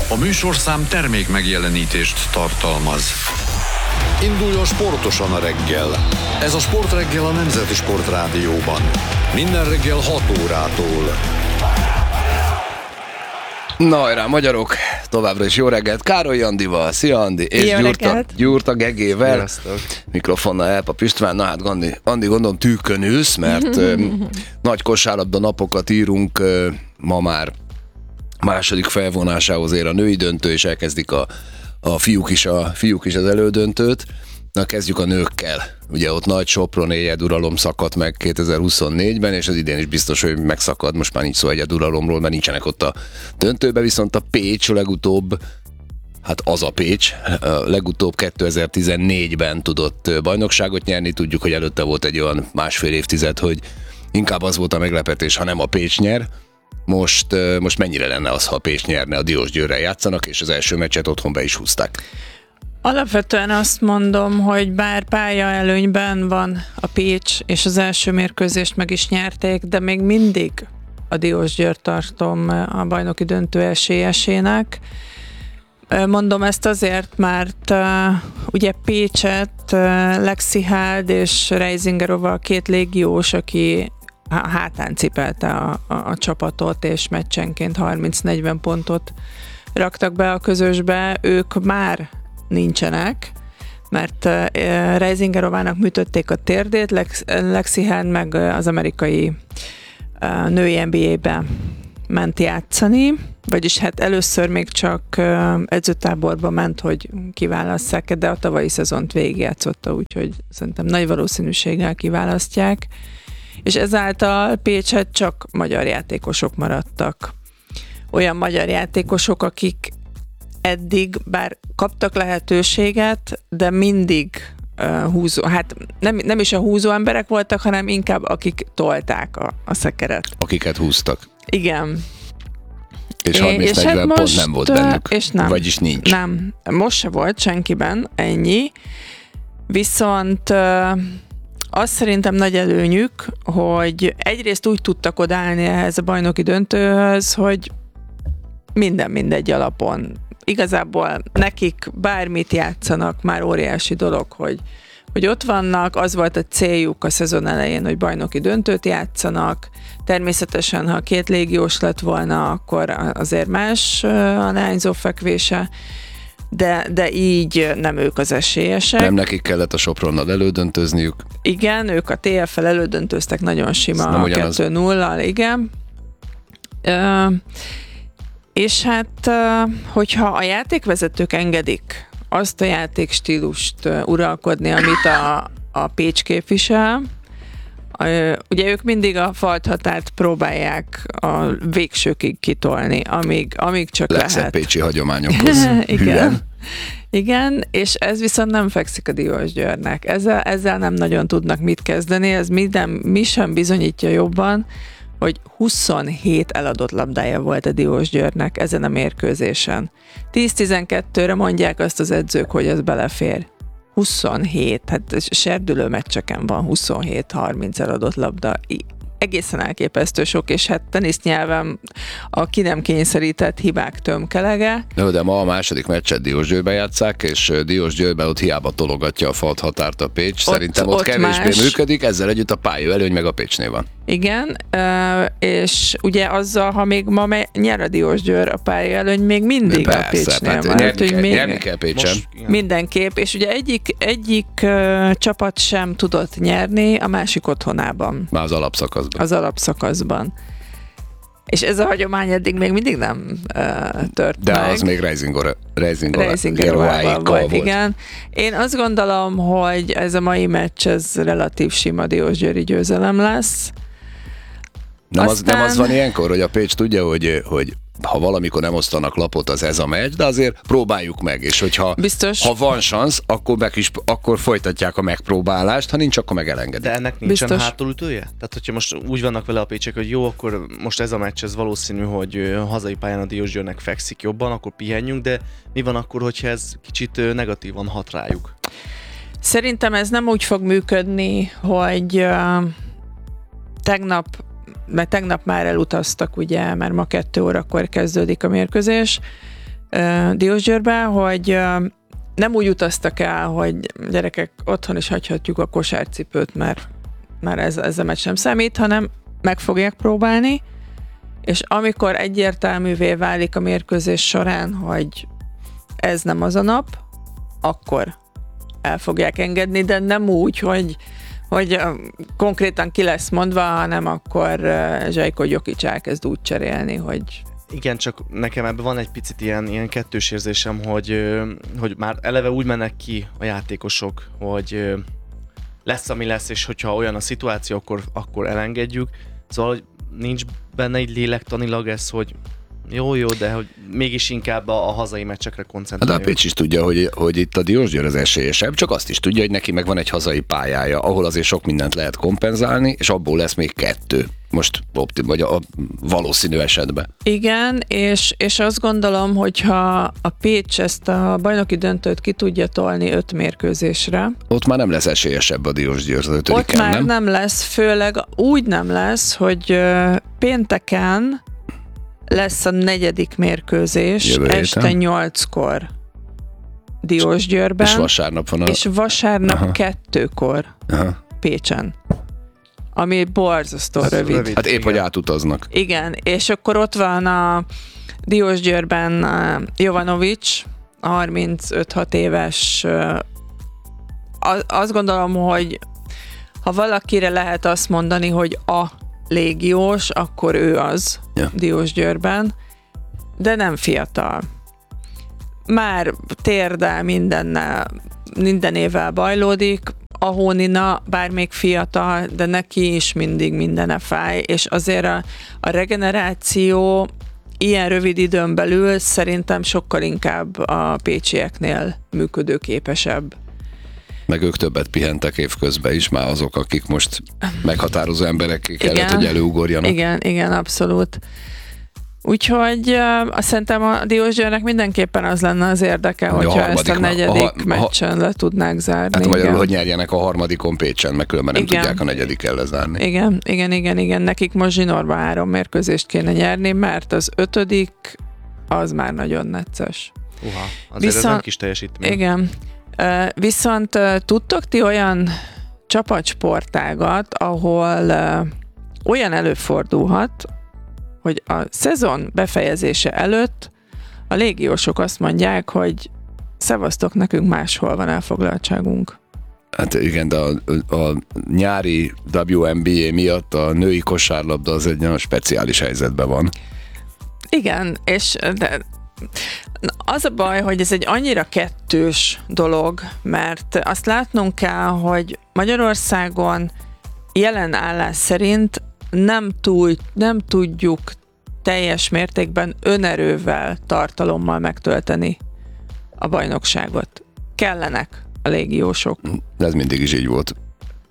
A műsorszám termék megjelenítést tartalmaz. Induljon sportosan a reggel. Ez a Sportreggel a Nemzeti Sportrádióban. Minden reggel 6 órától. Na hajrá, magyarok! Továbbra is jó reggelt Károly Andival, szia Andi, és Gyurta Gegével. Sziasztok. Mikrofonnal Elpap István. Na hát Andi, gondolom tűkön ülsz, mert nagy kosárlabda napokat írunk, ma már második felvonásához ér a női döntő, és elkezdik a fiúk is az elődöntőt. Na kezdjük a nőkkel. Ugye ott nagy Sopron egyeduralom szakadt meg 2024-ben, és az idén is biztos, hogy megszakad, most már nincs szó egyeduralomról, mert nincsenek ott a döntőben, viszont a Pécs legutóbb, hát az a Pécs, legutóbb 2014-ben tudott bajnokságot nyerni, tudjuk, hogy előtte volt egy olyan másfél évtized, hogy inkább az volt a meglepetés, ha nem a Pécs nyer. Most mennyire lenne az, ha a Pécs nyerne, a Diósgyőrrel játszanak, és az első meccset otthon be is húzták? Alapvetően azt mondom, hogy bár pályaelőnyben van a Pécs, és az első mérkőzést meg is nyerték, de még mindig a Diósgyőrt tartom a bajnoki döntő esélyesének. Mondom ezt azért, mert ugye Pécset Lexi Held és Reisingerova a két légiós, aki hátán cipelte a csapatot, és meccsenként 30-40 pontot raktak be a közösbe, ők már nincsenek, mert Reisingerovának műtötték a térdét, Lexi Held meg az amerikai női NBA-be ment játszani, vagyis hát először még csak edzőtáborba ment, hogy kiválasszák, de a tavalyi szezont végigjátszotta, úgyhogy szerintem nagy valószínűséggel kiválasztják, és ezáltal Pécset csak magyar játékosok maradtak. Olyan magyar játékosok, akik eddig bár kaptak lehetőséget, de mindig húzó, hát nem is a húzó emberek voltak, hanem inkább akik tolták a szekeret. Akiket húztak. Igen. És 30-40 hát pont nem volt bennük. És nem. Vagyis nincs. Nem. Most se volt senkiben ennyi. Viszont az szerintem nagy előnyük, hogy egyrészt úgy tudtak odállni ehhez a bajnoki döntőhöz, hogy minden mindegy alapon. Igazából nekik bármit játszanak, már óriási dolog, hogy ott vannak, az volt a céljuk a szezon elején, hogy bajnoki döntőt játszanak. Természetesen, ha két légiós lett volna, akkor azért más a leányzó fekvése, de így nem ők az esélyesek. Nem nekik kellett a Sopronnal elődöntözniük. Igen, ők a TFL elődöntöztek nagyon sima 2-0-al, igen. És hát, hogyha a játékvezetők engedik azt a játékstílust uralkodni, amit a Pécs képvisel, ugye ők mindig a falthatárt próbálják a végsőkig kitolni, amíg csak lehet. Pécsi hagyományokhoz. Igen, és ez viszont nem fekszik a Diósgyőrnek. Ezzel nem nagyon tudnak mit kezdeni, ez mi sem bizonyítja jobban, hogy 27 eladott labdája volt a Diósgyőrnek ezen a mérkőzésen. 10-12-re mondják azt az edzők, hogy ez belefér. 27, hát serdülő meccseken van 27-30 eladott labda. Egészen elképesztő sok, és hát tenisznyelven a ki nem kényszerített hibák tömkelege. De ma a második meccset Diósgyőrben játsszák, és Diósgyőrben ott hiába tologatja a falthatárt a Pécs. Szerintem ott kevésbé működik, ezzel együtt a pályaelőny meg a Pécsnél van. Igen, és ugye azzal, ha még ma nyer a Diósgyőr, a pályaelőny még mindig persze, a Pécsnél van. Nyerni kell Pécsen. Mindenképp, és ugye egyik csapat sem tudott nyerni a másik otthonában. Már az alapszakaszban. És ez a hagyomány eddig még mindig nem tört de meg. Az még Reisingerovával volt. Igen. Én azt gondolom, hogy ez a mai meccs, ez relatív sima diósgyőri győzelem lesz. Nem az van ilyenkor, hogy a Pécs tudja, hogy ha valamikor nem osztanak lapot, az ez a meccs, de azért próbáljuk meg, és hogyha ha van szansz, akkor folytatják a megpróbálást, ha nincs, akkor meg elengedik. De ennek nincsen hátulütője? Tehát, hogyha most úgy vannak vele a pécsek, hogy jó, akkor most ez a meccs, ez valószínű, hogy hazai pályán a Diósgyőrnek fekszik jobban, akkor pihenjünk, de mi van akkor, hogyha ez kicsit negatívan hat rájuk? Szerintem ez nem úgy fog működni, hogy tegnap már elutaztak, ugye, mert ma 2 órakor kezdődik a mérkőzés. Diósgyőrbe, hogy nem úgy utaztak el, hogy gyerekek, otthon is hagyhatjuk a kosárcipőt, mert ez a meccs sem számít, hanem meg fogják próbálni, és amikor egyértelművé válik a mérkőzés során, hogy ez nem az a nap, akkor el fogják engedni, de nem úgy, hogy konkrétan ki lesz mondva, hanem akkor Željko Jokić elkezd úgy cserélni, hogy... Igen, csak nekem ebben van egy picit ilyen kettős érzésem, hogy már eleve úgy mennek ki a játékosok, hogy lesz, ami lesz, és hogyha olyan a szituáció, akkor elengedjük. Szóval hogy nincs benne így lélektanilag ez, hogy jó, de hogy mégis inkább a hazai meccsekre koncentráljuk. De a Pécs is tudja, hogy itt a Diósgyőr az esélyesebb, csak azt is tudja, hogy neki meg van egy hazai pályája, ahol azért sok mindent lehet kompenzálni, és abból lesz még 2. Most vagy a valószínű esetben. Igen, és azt gondolom, hogyha a Pécs ezt a bajnoki döntőt ki tudja tolni 5 mérkőzésre. Ott már nem lesz esélyesebb a Diósgyőr az 5-en, Ott már nem lesz, főleg úgy nem lesz, hogy pénteken lesz a 4. mérkőzés este 8-kor Diósgyőrben. És vasárnap van És vasárnap 2-kor Pécsen. Ami borzasztó rövid. Hát épp, hogy átutaznak. Igen, és akkor ott van a Diósgyőrben Jovanović, a 35-6 éves. Azt gondolom, hogy ha valakire lehet azt mondani, hogy a légiós, akkor ő az Diósgyőrben, de nem fiatal. Már térdel minden évvel bajlódik, a Hónina bár még fiatal, de neki is mindig mindene fáj, és azért a regeneráció ilyen rövid időn belül szerintem sokkal inkább a pécsieknél működőképesebb. Meg ők többet pihentek évközben is, már azok, akik most meghatározó emberek kellett, hogy előugorjanak. Igen, abszolút. Úgyhogy azt szerintem a Diósgyőrnek mindenképpen az lenne az érdeke, hogyha ezt a 4. meccsen le tudnák zárni. Hát magyarul, hogy nyerjenek a 3. Pécsen, meg különben nem tudják a 4. lezárni. Igen. Nekik most zsinórba 3 mérkőzést kéne nyerni, mert az 5. az már nagyon necces. Azért ez nem kis teljesítmény. Igen. Viszont tudtok ti olyan csapatsportágat, ahol olyan előfordulhat, hogy a szezon befejezése előtt a légiósok azt mondják, hogy szevasztok, nekünk máshol van elfoglaltságunk. Hát igen, de a nyári WNBA miatt a női kosárlabda az egy nagyon speciális helyzetben van. Igen, de az a baj, hogy ez egy annyira kettős dolog, mert azt látnunk kell, hogy Magyarországon jelen állás szerint nem tudjuk teljes mértékben önerővel, tartalommal megtölteni a bajnokságot. Kellenek a légiósok. Ez mindig is így volt.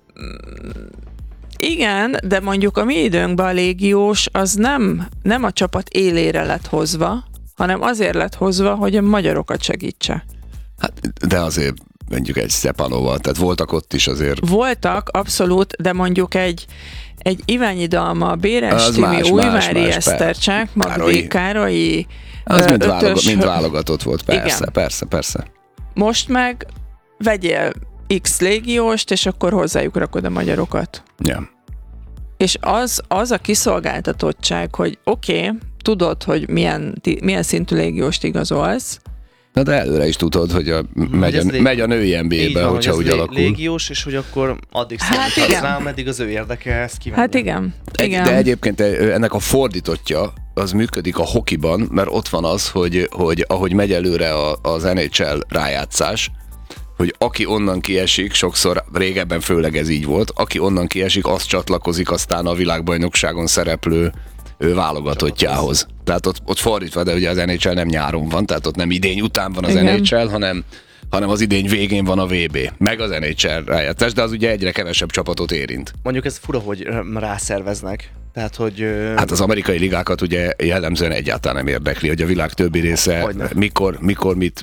Igen, de mondjuk a mi időnkben a légiós az nem a csapat élére lett hozva, hanem azért lett hozva, hogy a magyarokat segítse. Hát, de azért mondjuk egy Stepanova, tehát voltak ott is azért. Voltak, abszolút, de mondjuk egy Iványi Dalma, Béres Timi, Újvári Esztercsák, Magdi, Károlyi, az mind válogatott volt, persze. Most meg vegyél X légióst, és akkor hozzájuk rakod a magyarokat. Ja. És az a kiszolgáltatottság, hogy oké, tudod, hogy milyen szintű légióst igazolsz. Na de előre is tudod, hogy megy a női NBA-be, hogyha úgy alakul. Légiós, és hogy akkor addig számíthatsz rá, ameddig az ő érdeke ezt kívánja. Hát igen. De egyébként ennek a fordítottja az működik a hokiban, mert ott van az, hogy ahogy megy előre az NHL rájátszás, hogy aki onnan kiesik, sokszor régebben főleg ez így volt, aki onnan kiesik, az csatlakozik aztán a világbajnokságon szereplő válogatottjához. Tehát ott fordítva, de ugye az NHL nem nyáron van, tehát ott nem idény után van az NHL, hanem az idény végén van a VB, meg az NHL rájátszás, de az ugye egyre kevesebb csapatot érint. Mondjuk ez fura, hogy rászerveznek. Tehát, hogy... Hát az amerikai ligákat ugye jellemzően egyáltalán nem érdekli, hogy a világ többi része mikor mit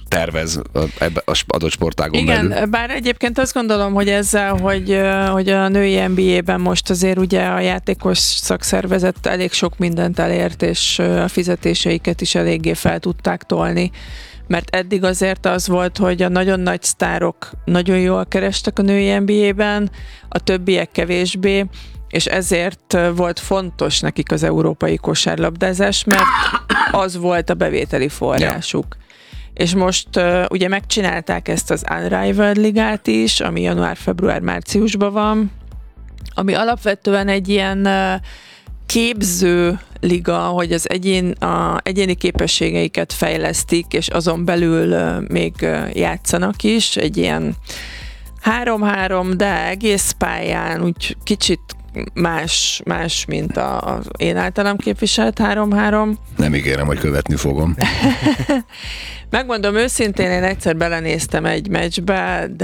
tervez ebbe az adott sportágon Igen, belül. bár egyébként azt gondolom, hogy ezzel, hogy a női NBA-ben most azért ugye a játékos szakszervezet elég sok mindent elért, és a fizetéseiket is eléggé fel tudták tolni, mert eddig azért az volt, hogy a nagyon nagy sztárok nagyon jól kerestek a női NBA-ben, a többiek kevésbé, és ezért volt fontos nekik az európai kosárlabdázás, mert az volt a bevételi forrásuk. Ja. És most ugye megcsinálták ezt az Unrivaled ligát is, ami január, február, márciusban van, ami alapvetően egy ilyen képző liga, hogy az egyéni képességeiket fejlesztik, és azon belül még játszanak is, egy ilyen 3-3, de egész pályán, úgy kicsit más mint az én általam képviselt 3-3. Nem ígérem, hogy követni fogom. Megmondom őszintén, én egyszer belenéztem egy meccsbe, de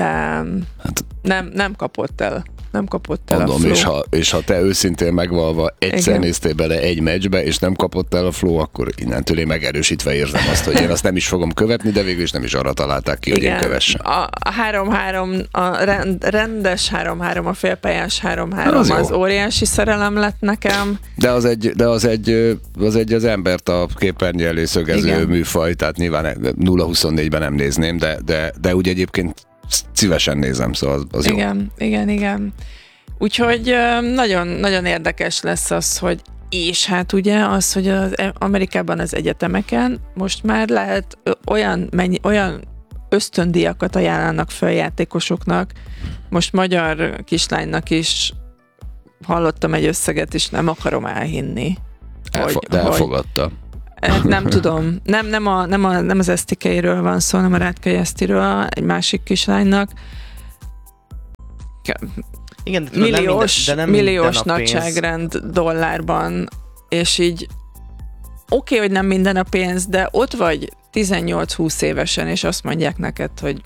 nem kapott el. Nem kapott el mondom, a flow. És ha te őszintén megvalva egyszer Igen. néztél bele egy meccsbe, és nem kapott el a flow, akkor innentől én megerősítve érzem azt, hogy én azt nem is fogom követni, de végül is nem is arra találták ki, hogy én kövessem. A 3-3, a rendes 3-3, a félpályás 3-3 az óriási szerelem lett nekem. De az egy az embert a képernyő elé szögező Igen. műfaj, tehát nyilván 0-24-ben nem nézném, de úgy egyébként szívesen nézem, szóval az jó. Igen. Úgyhogy nagyon, nagyon érdekes lesz az, hogy és hát ugye az, hogy az Amerikában az egyetemeken most már lehet olyan ösztöndíjakat ajánlanak fel játékosoknak. Most magyar kislánynak is hallottam egy összeget, és nem akarom elhinni. De elfogadta. Nem tudom. Nem az Esztikeiről van szó, nem a Rátkei Esztiről, egy másik kislánynak. Igen, Milliós nagyságrend dollárban, és így oké, hogy nem minden a pénz, de ott vagy 18-20 évesen, és azt mondják neked, hogy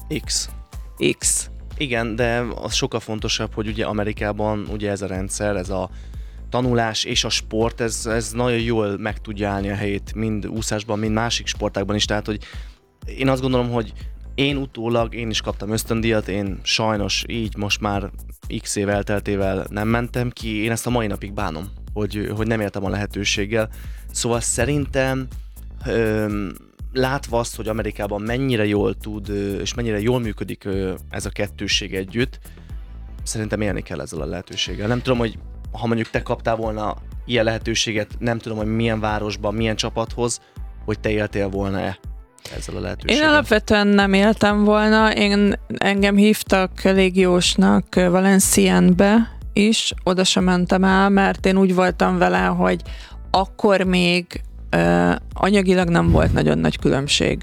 X. Igen, de az sokkal fontosabb, hogy ugye Amerikában ugye ez a rendszer, ez a tanulás és a sport, ez nagyon jól meg tudja állni a helyét, mind úszásban, mind másik sportákban is, tehát hogy én azt gondolom, hogy én is kaptam ösztöndíjat, én sajnos így most már x év elteltével nem mentem ki, én ezt a mai napig bánom, hogy nem éltem a lehetőséggel. Szóval szerintem látva azt, hogy Amerikában mennyire jól tud, és mennyire jól működik ez a kettősség együtt, szerintem élni kell ezzel a lehetőséggel. Nem tudom, hogy ha mondjuk te kaptál volna ilyen lehetőséget, nem tudom, hogy milyen városban, milyen csapathoz, hogy te éltél volna-e ezzel a lehetőséggel. Én alapvetően nem éltem volna, engem hívtak légiósnak Valencienbe is, oda sem mentem el, mert én úgy voltam vele, hogy akkor még anyagilag nem volt nagyon nagy különbség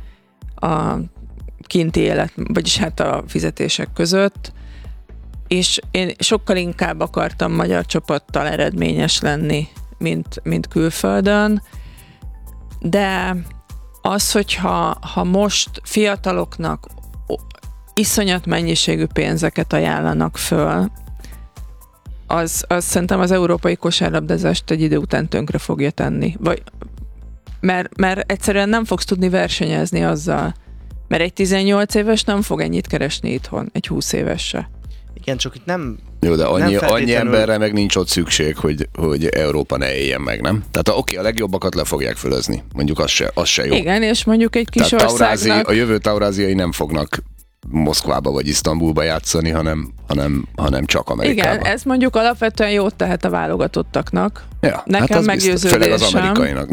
a kinti élet, vagyis hát a fizetések között, és én sokkal inkább akartam magyar csapattal eredményes lenni, mint külföldön, de az, hogyha most fiataloknak iszonyat mennyiségű pénzeket ajánlanak föl, az szerintem az európai kosárlabdázást egy idő után tönkre fogja tenni. Mert egyszerűen nem fogsz tudni versenyezni azzal. Mert egy 18 éves nem fog ennyit keresni itthon, egy 20 éves se. Igen, csak itt nem... Jó, de annyi feltétlenül... emberre meg nincs ott szükség, hogy Európa ne éljen meg, nem? Tehát oké, a legjobbakat le fogják fölözni. Mondjuk az se jó. Igen, és mondjuk egy kis tehát országnak... A jövő tauráziai nem fognak Moszkvába vagy Isztambulba játszani, hanem csak Amerikába. Igen, ez mondjuk alapvetően jót tehet a válogatottaknak. Ja, nekem hát meggyőződésem. Főleg az amerikainak.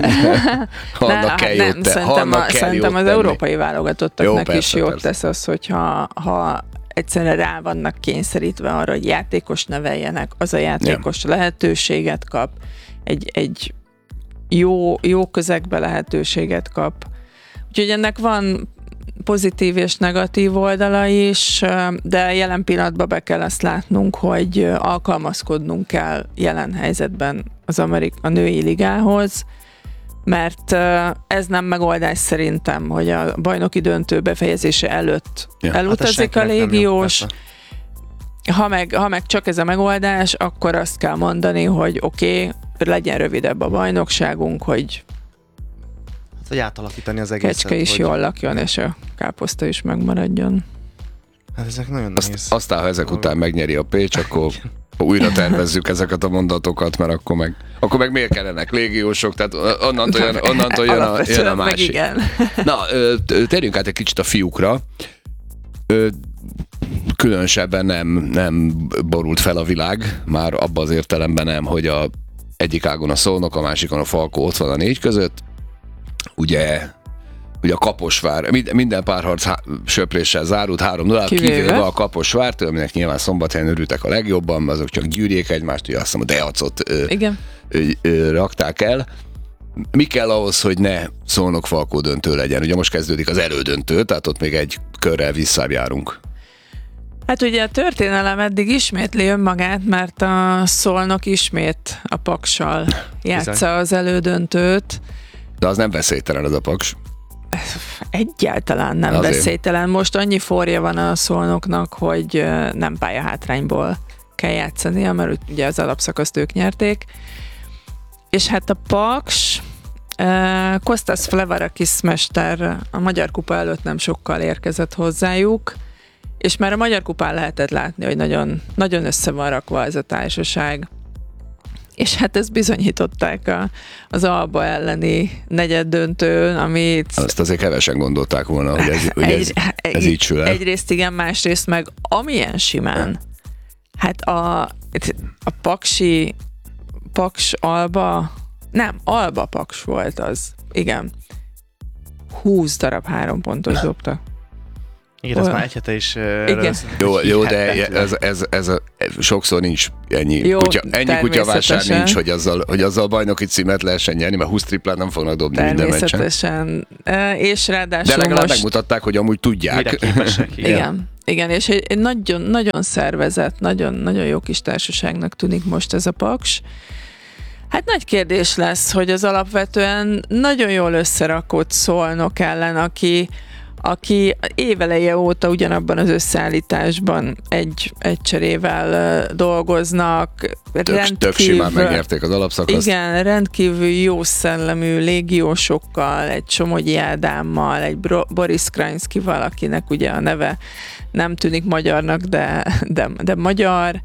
Annak kell jót Szerintem az európai válogatottaknak jó, is jót tesz az, hogyha egyszerűen rá vannak kényszerítve arra, hogy játékos neveljenek, az a játékos lehetőséget kap, egy jó közegbe lehetőséget kap. Úgyhogy ennek van pozitív és negatív oldala is, de jelen pillanatban be kell azt látnunk, hogy alkalmazkodnunk kell jelen helyzetben a női ligához, mert ez nem megoldás szerintem, hogy a bajnoki döntő befejezése előtt elutazik a légiós. Ha meg csak ez a megoldás, akkor azt kell mondani, hogy oké, legyen rövidebb a bajnokságunk, hogy Hogy átalakítani az egészet. kecske is hogy... jól lakjon, és a káposzta is megmaradjon. Hát ezek nagyon nehéz. Aztán, ha ezek után megnyeri a Pécs, akkor újra tervezzük ezeket a mondatokat, mert akkor meg miért kellenek légiósok, tehát onnantól jön a másik. Igen. Na, térjünk át egy kicsit a fiúkra. Különösebben nem borult fel a világ, már abban az értelemben nem, hogy egyik ágon a Szolnok, a másikon a Falkó ott van a 4 között. Ugye a Kaposvár, minden párharc söpréssel zárult 3-0, kivéve a Kaposvárt, aminek nyilván Szombathelyen örültek a legjobban, azok csak gyűrjék egymást, ugye azt hiszem a Deacot rakták el. Mi kell ahhoz, hogy ne Szolnok-Falkó döntő legyen? Ugye most kezdődik az elődöntő, tehát ott még egy körrel visszajárunk. Hát ugye a történelem eddig ismétli önmagát, mert a Szolnok ismét a Paksal játsza az elődöntőt. De az nem veszélytelen az a Paks. Egyáltalán nem azért veszélytelen. Most annyi forja van a Szolnoknak, hogy nem pályahátrányból kell játszania, mert ugye az alapszakaszt ők nyerték. És hát a Paks, Kostas Flevarakis mester a Magyar Kupa előtt nem sokkal érkezett hozzájuk, és már a Magyar Kupán lehetett látni, hogy nagyon, nagyon össze van rakva ez a társaság. És hát ezt bizonyították az Alba elleni negyeddöntőn, amit... Azt azért kevesen gondolták volna, hogy ez így sül el. Egyrészt igen, másrészt meg amilyen simán. Hát a Paks Alba... Nem, Alba Paks volt az. Igen. 20 darab 3 pontos dobtak. Igen, ez már egy hete is... Jó, de ez sokszor nincs ennyi kutyavásár nincs, hogy azzal bajnoki címet lehessen nyerni, mert 20 triplát nem fognak dobni minden meccsen. Természetesen. És ráadásul de legalább megmutatták, hogy amúgy tudják. Mire képesek, igen, és egy nagyon, nagyon szervezett, nagyon, nagyon jó kis társaságnak tűnik most ez a Paks. Hát nagy kérdés lesz, hogy az alapvetően nagyon jól összerakott Szolnok ellen, aki éveleje óta ugyanabban az összeállításban egy cserével dolgoznak. Tök simán megnyerték az alapszakaszt. Igen, rendkívül jó szellemű légiósokkal, egy Somogyi Ádámmal, egy Boris Krajnszkival, akinek ugye a neve nem tűnik magyarnak, de magyar.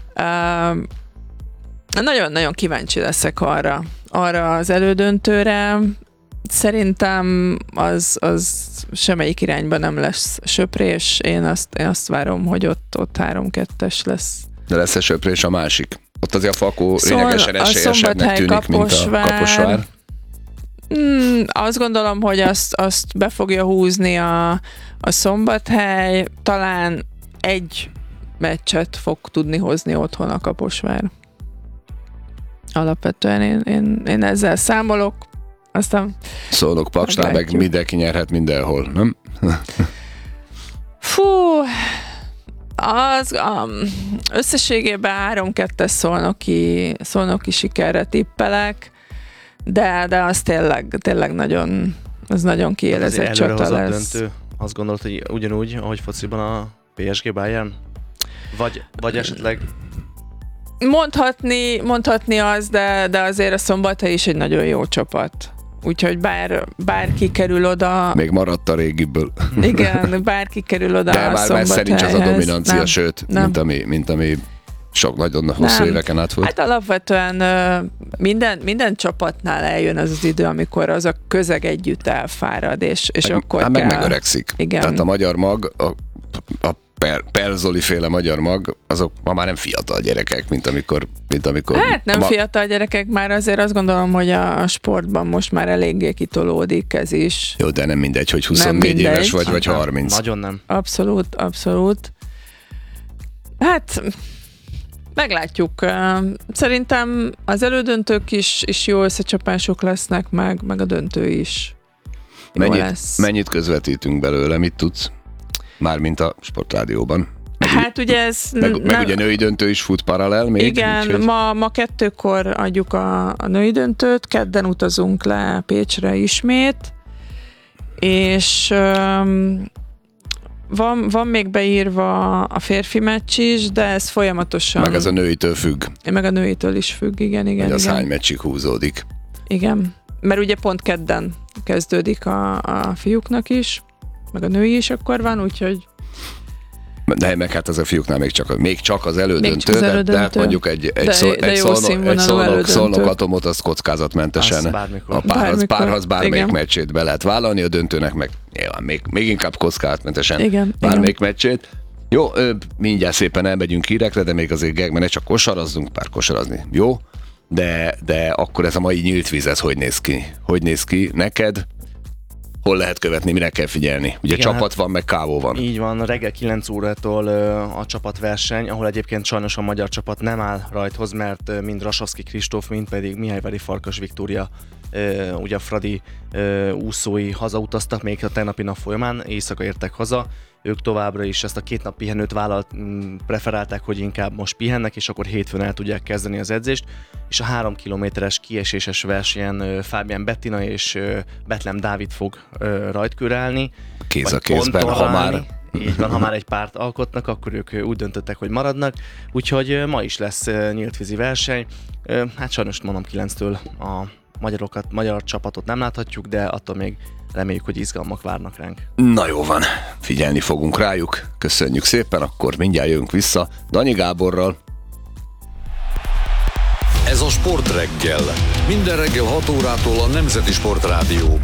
Nagyon-nagyon kíváncsi leszek arra az elődöntőre. Szerintem az semmelyik irányban nem lesz söprés. Én azt várom, hogy ott 3-2-es lesz. De lesz-e söprés a másik? Ott azért a Falkó lényegesen esélyesebbnek tűnik, mint a Kaposvár. Azt gondolom, hogy azt be fogja húzni a Szombathely. Talán egy meccset fog tudni hozni otthon a Kaposvár. Alapvetően én ezzel számolok. Aztán Szolnok Paksnál meg mindenki nyerhet mindenhol, nem? Fú, összességében 3-2-es szolnoki sikerre tippelek, de az tényleg nagyon, az nagyon kiélezett csata lesz. Döntő. Azt gondolod, hogy ugyanúgy, ahogy fociban a PSG Bayern? Vagy esetleg... Mondhatni az, de azért a Szombathely is egy nagyon jó csapat. Úgyhogy bárki kerül oda... Még maradt a régiből. Igen, bárki kerül oda de a Szombathelyhez. De nincs az a dominancia, sőt, mint ami sok nagyon hosszú éveken át volt. Hát alapvetően minden csapatnál eljön az idő, amikor az a közeg együtt elfárad, és akkor kell... megöregszik. Igen. Tehát a magyar mag, a Perzoli féle magyar mag, azok ma már nem fiatal gyerekek, mint amikor hát nem fiatal gyerekek, már azért azt gondolom, hogy a sportban most már eléggé kitolódik ez is. Jó, de nem mindegy, hogy 24 éves vagy 30. Nagyon nem. Abszolút. Hát meglátjuk. Szerintem az elődöntők is jó összecsapások lesznek, meg a döntő is jó lesz. Mennyit közvetítünk belőle, mit tudsz? Mármint a Sportrádióban. Hát ugye ez... Meg ugye női döntő is fut paralel még. Igen, úgyhogy... ma 2-kor adjuk a női döntőt, kedden utazunk le Pécsre ismét, és van még beírva a férfi meccs is, de ez folyamatosan... Meg ez a nőitől függ. Meg a nőitől is függ, igen. Hogy az hány meccsig húzódik. Igen, mert ugye pont kedden kezdődik a fiúknak is, meg a női is akkor van, úgyhogy De meg hát ez a fiúknál még csak az elődöntő, de hát mondjuk egy Szolnok Atomot az kockázatmentesen a párharc bármelyik meccsét be lehet vállalni, a döntőnek meg nyilván még inkább kockázatmentesen bármelyik meccsét. Jó, mindjárt szépen elmegyünk hírekre, de még azért Gegben ne csak kosarazzunk, kosarazni, jó? De akkor ez a mai nyílt víz, ez hogy néz ki? Hogy néz ki neked? Hol lehet követni, mire kell figyelni? Ugye igen, csapat van, meg kávó van. Így van, reggel 9 órától a csapatverseny, ahol egyébként sajnos a magyar csapat nem áll rajthoz, mert mind Rasovszky Kristóf, mind pedig Mihályvári Farkas Viktória, ugye a Fradi úszói hazautaztak még a tegnapi nap folyamán, éjszaka értek haza. Ők továbbra is ezt a 2 nap pihenőt preferálták, hogy inkább most pihennek, és akkor hétfőn el tudják kezdeni az edzést. És a 3 kilométeres kieséses versenyen Fábián Bettina és Betlem Dávid fog rajtkőre állni. Kéz a kézben, ha már... Így van, ha már egy párt alkotnak, akkor ők úgy döntöttek, hogy maradnak. Úgyhogy ma is lesz nyíltvízi verseny. Hát sajnos mondom 9-től a magyar csapatot nem láthatjuk, de attól még reméljük, hogy izgalmak várnak ránk. Na jó van, figyelni fogunk rájuk. Köszönjük szépen, akkor mindjárt jövünk vissza Danyi Gáborral. Ez a Sportreggel. Minden reggel 6 órától a Nemzeti Sportrádióban.